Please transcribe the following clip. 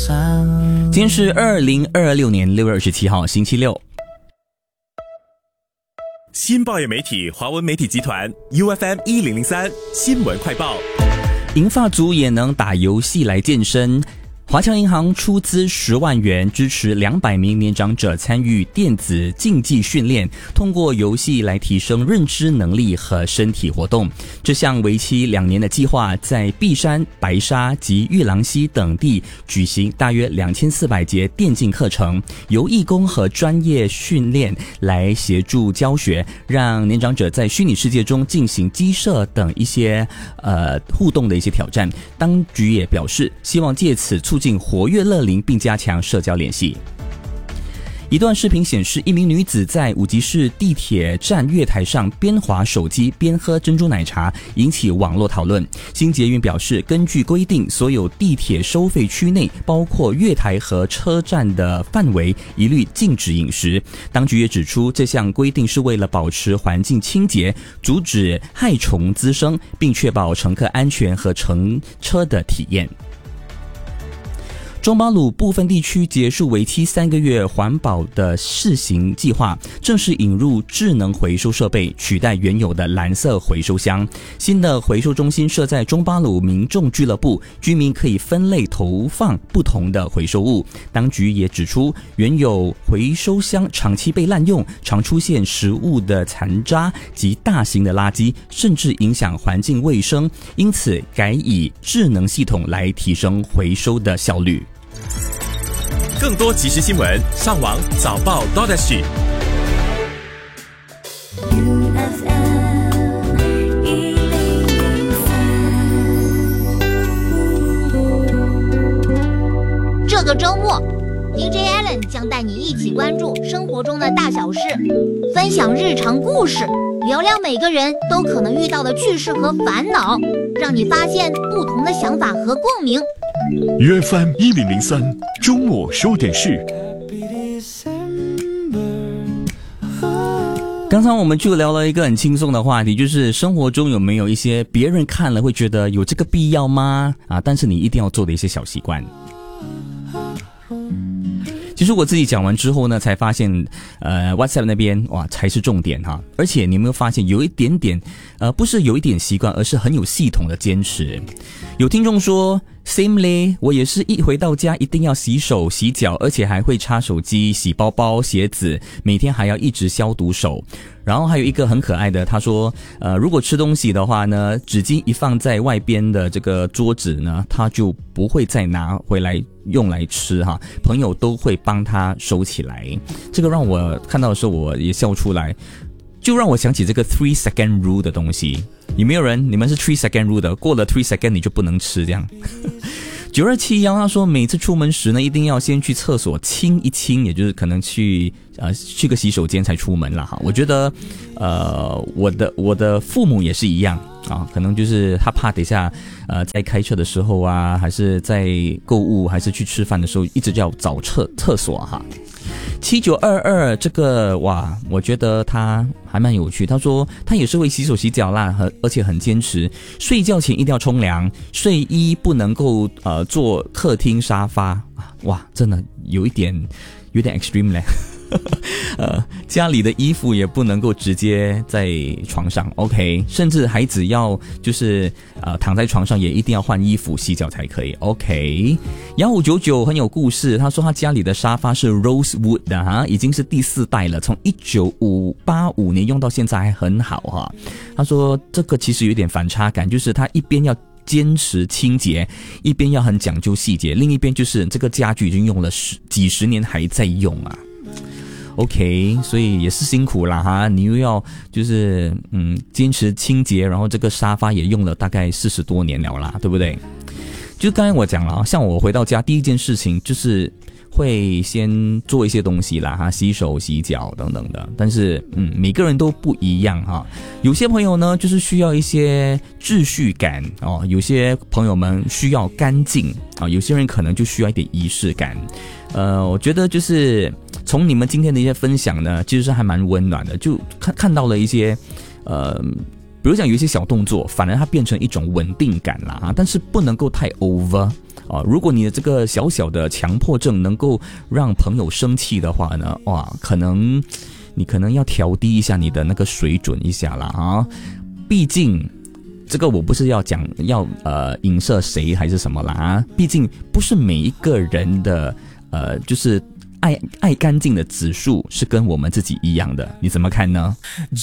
今天是2026年6月27号星期六。 新报业媒体华文媒体集团 UFM1003 新闻快报。 银发族也能打游戏来健身。华侨银行出资10万元支持200名年长者参与电子竞技训练，通过游戏来提升认知能力和身体活动。这项为期2年的计划在碧山、白沙及玉郎溪等地举行大约2400节电竞课程，由义工和专业训练来协助教学，让年长者在虚拟世界中进行鸡舍等一些互动的一些挑战。当局也表示，希望借此促进活跃乐龄并加强社交联系。一段视频显示，一名女子在五级市地铁站月台上边滑手机边喝珍珠奶茶，引起网络讨论。新捷运表示，根据规定，所有地铁收费区内，包括月台和车站的范围，一律禁止饮食。当局也指出，这项规定是为了保持环境清洁，阻止害虫滋生，并确保乘客安全和乘车的体验。中巴鲁部分地区结束为期3个月环保的试行计划，正式引入智能回收设备，取代原有的蓝色回收箱。新的回收中心设在中巴鲁民众俱乐部，居民可以分类投放不同的回收物。当局也指出，原有回收箱长期被滥用，常出现食物的残渣及大型的垃圾，甚至影响环境卫生，因此改以智能系统来提升回收的效率。 更多即时新闻，上网早报 .SG。 这个周末 DJ Allen 将带你一起关注生活中的大小事，分享日常故事，聊聊每个人都可能遇到的趣事和烦恼，让你发现不同的想法和共鸣。 UFM1003 周末说点事。 刚才我们就聊了一个很轻松的话题，就是生活中有没有一些别人看了会觉得有这个必要吗？但是你一定要做的一些小习惯。其实我自己讲完之后呢，才发现WhatsApp 那边哇才是重点哈。而且你有没有发现有一点点不是有一点习惯，而是很有系统的坚持。有听众说 Same 嘞，我也是一回到家一定要洗手洗脚，而且还会擦手机、洗包包、鞋子，每天还要一直消毒手。然后还有一个很可爱的，他说如果吃东西的话呢，纸巾一放在外边的这个桌子呢，他就不会再拿回来用来吃哈，朋友都会帮他收起来。这个让我看到的时候我也笑出来，就让我想起这个 3 second rule 的东西。有没有人你们是 3 second rule 的？过了3 second 你就不能吃这样。9271他说，每次出门时呢，一定要先去厕所清一清，也就是可能去个洗手间才出门啦哈。我觉得我的父母也是一样啊，可能就是他怕等一下在开车的时候啊，还是在购物，还是去吃饭的时候，一直要找厕所哈。7922这个哇，我觉得他还蛮有趣。他说他也是会洗手洗脚啦，而且很坚持，睡觉前一定要冲凉，睡衣不能够坐客厅沙发。哇，真的有点 extreme 嘞。家里的衣服也不能够直接在床上 OK， 甚至孩子要就是躺在床上也一定要换衣服洗脚才可以 OK。 1599很有故事，他说他家里的沙发是 Rosewood 的哈，已经是第4代了，从1985年用到现在还很好哈。他说这个其实有点反差感，就是他一边要坚持清洁，一边要很讲究细节，另一边就是这个家具已经用了几十年还在用啊。OK， 所以也是辛苦啦哈，你又要就是坚持清洁，然后这个沙发也用了大概40多年了啦，对不对？就刚才我讲了，像我回到家第一件事情就是会先做一些东西啦哈，洗手洗脚等等的，但是每个人都不一样哈。有些朋友呢就是需要一些秩序感哦，有些朋友们需要干净啊，有些人可能就需要一点仪式感。我觉得就是从你们今天的一些分享呢，其实是还蛮温暖的，就看到了一些比如讲有一些小动作，反而它变成一种稳定感啦，但是不能够太 over 如果你的这个小小的强迫症能够让朋友生气的话呢，你可能要调低一下你的那个水准一下啦啊，毕竟这个我不是要讲影射谁还是什么啦啊，毕竟不是每一个人的就是爱干净的指数是跟我们自己一样的，你怎么看呢？